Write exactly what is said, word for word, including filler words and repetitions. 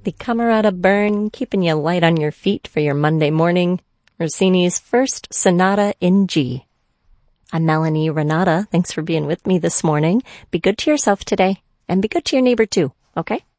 the Camerata Burn, keeping you light on your feet for your Monday morning. Rossini's First Sonata in G. I'm Melanie Renata. Thanks for being with me this morning. Be good to yourself today, and be good to your neighbor too, okay?